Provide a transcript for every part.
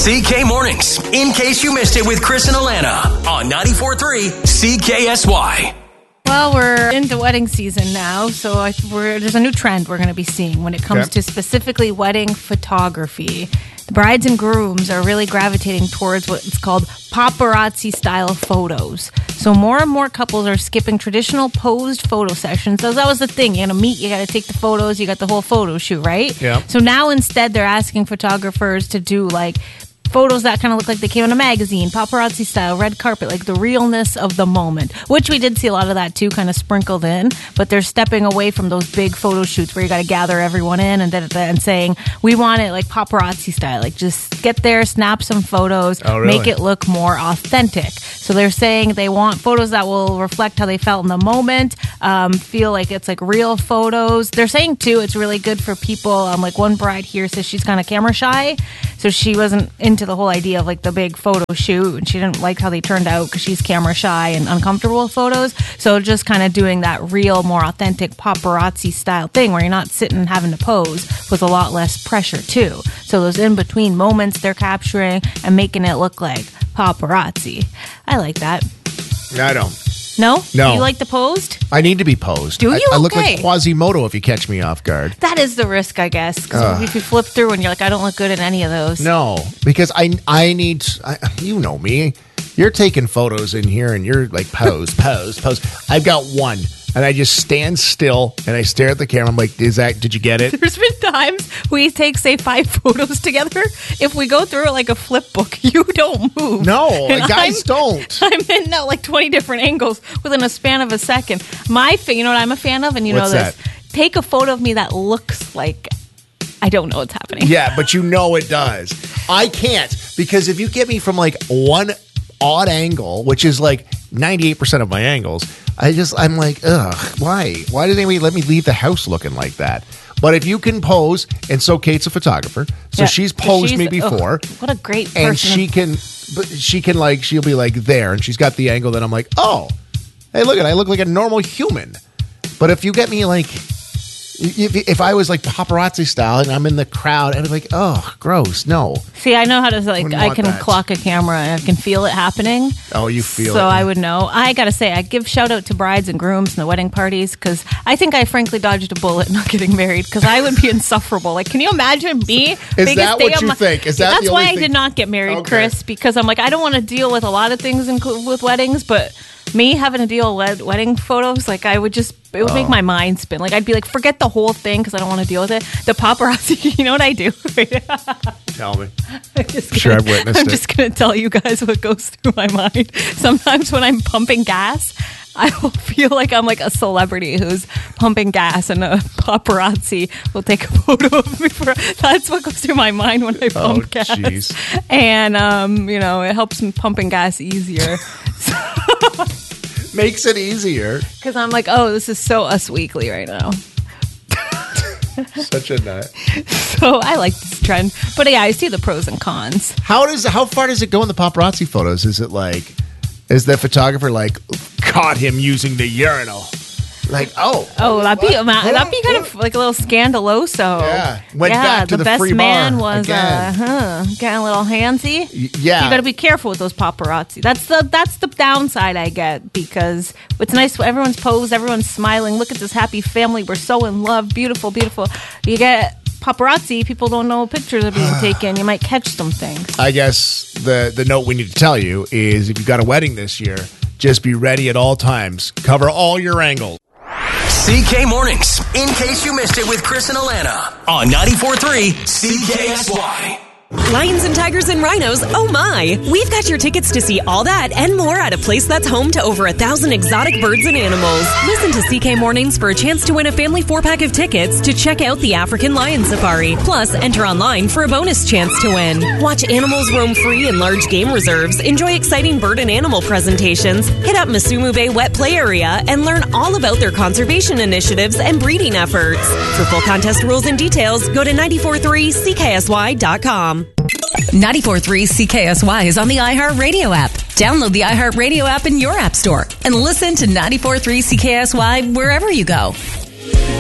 CK Mornings, in case you missed it with Chris and Alana on 94.3 CKSY. Well, we're into wedding season now, so there's a new trend we're going to be seeing when it comes to specifically wedding photography. The brides and grooms are really gravitating towards what's called paparazzi-style photos. So more and more couples are skipping traditional posed photo sessions. So that was the thing. You're going to meet, you got to take the photos, you got the whole photo shoot, right? Yeah. So now instead they're asking photographers to do like photos that kind of look like they came in a magazine, paparazzi style, red carpet, like the realness of the moment, which we did see a lot of that too, kind of sprinkled in, but they're stepping away from those big photo shoots where you got to gather everyone in and saying, we want it like paparazzi style, like just get there, snap some photos, make it look more authentic. So they're saying they want photos that will reflect how they felt in the moment, feel like it's like real photos. They're saying too, it's really good for people, like one bride here says she's kind of camera shy, so she wasn't into the whole idea of like the big photo shoot, and she didn't like how they turned out because she's camera shy and uncomfortable with photos. So just kind of doing that real, more authentic paparazzi style thing where you're not sitting and having to pose with a lot less pressure too. So those in between moments they're capturing and making it look like paparazzi. I like that. I don't. No? No. You like the posed? I need to be posed. Do you? I look Okay. like Quasimodo if you catch me off guard. That is the risk, I guess. Because if you flip through and you're like, I don't look good in any of those. No, because I need, you know me. You're taking photos in here and you're like pose. I've got one. And I just stand still and I stare at the camera. I'm like, did you get it? There's been times we take, say, 5 photos together. If we go through it like a flip book, you don't move. No, And guys don't. I'm in like 20 different angles within a span of a second. You know what I'm a fan of? And you What's know this. that? Take a photo of me that looks like I don't know what's happening. Yeah, but you know it does. I can't, because if you get me from like one odd angle, which is like 98% of my angles, I'm like, ugh, why? Why did anybody let me leave the house looking like that? But if you can pose, and so Kate's a photographer, so she's posed me before. What a great person. And she'll be like there, and she's got the angle that I'm like, oh, hey, I look like a normal human. But if you get me like, if I was like paparazzi style and I'm in the crowd, I'd be like, oh, gross, no. See, I know how to, like, Wouldn't I want can that. clock a camera and I can feel it happening. Oh, you feel it. So I would know. I got to say, I give shout out to brides and grooms and the wedding parties because I think I frankly dodged a bullet not getting married because I would be insufferable. Like, can you imagine me? Is that what you think? Is that That's the why only I thing? did not get married, Okay. Chris, because I'm like, I don't want to deal with a lot of things with weddings, but me having to deal with wedding photos, like it would make my mind spin. Like I'd be like, forget the whole thing because I don't want to deal with it. The paparazzi, you know what I do? Tell me. I'm witnessed it. just going to tell you guys what goes through my mind. Sometimes when I'm pumping gas, I will feel like I'm like a celebrity who's pumping gas, and a paparazzi will take a photo of me. That's what goes through my mind when I pump gas. Jeez. And, it helps me pumping gas easier. Makes it easier. Because I'm like, oh, this is so Us Weekly right now. Such a nut. So I like this trend. But yeah, I see the pros and cons. How far does it go in the paparazzi photos? Is the photographer like caught him using the urinal? Like, that'd be kind of like a little scandaloso. Yeah. Went back to the best free bar man was again. getting a little handsy. Yeah. You got to be careful with those paparazzi. That's the downside I get, because it's nice. Everyone's posed, everyone's smiling. Look at this happy family. We're so in love. Beautiful, beautiful. You get paparazzi. People don't know pictures are being taken. You might catch some things. I guess the note we need to tell you is if you've got a wedding this year, just be ready at all times. Cover all your angles. CK Mornings, in case you missed it with Chris and Alana on 94.3 CKSY. Lions and tigers and rhinos, oh my! We've got your tickets to see all that and more at a place that's home to over 1,000 exotic birds and animals. Listen to CK Mornings for a chance to win a family 4-pack of tickets to check out the African Lion Safari. Plus, enter online for a bonus chance to win. Watch animals roam free in large game reserves, enjoy exciting bird and animal presentations, hit up Masumu Bay Wet Play Area, and learn all about their conservation initiatives and breeding efforts. For full contest rules and details, go to 943CKSY.com. 94.3 CKSY is on the iHeartRadio app. Download the iHeartRadio app in your app store and listen to 94.3 CKSY wherever you go.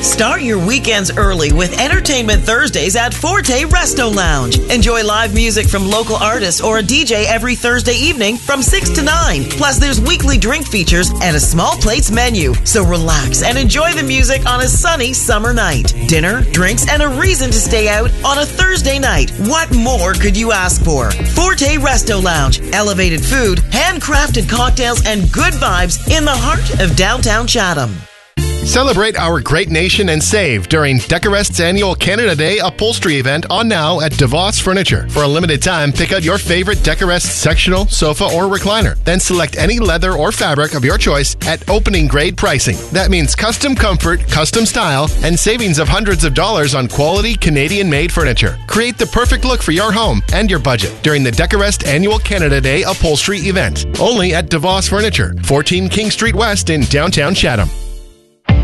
Start your weekends early with Entertainment Thursdays at Forte Resto Lounge. Enjoy live music from local artists or a DJ every Thursday evening from 6 to 9. Plus, there's weekly drink features and a small plates menu. So relax and enjoy the music on a sunny summer night. Dinner, drinks, and a reason to stay out on a Thursday night. What more could you ask for? Forte Resto Lounge. Elevated food, handcrafted cocktails, and good vibes in the heart of downtown Chatham. Celebrate our great nation and save during Decorest's annual Canada Day upholstery event on now at DeVos Furniture. For a limited time, pick out your favorite Decorest sectional, sofa, or recliner. Then select any leather or fabric of your choice at opening grade pricing. That means custom comfort, custom style, and savings of hundreds of dollars on quality Canadian-made furniture. Create the perfect look for your home and your budget during the Decorest annual Canada Day upholstery event. Only at DeVos Furniture, 14 King Street West in downtown Chatham.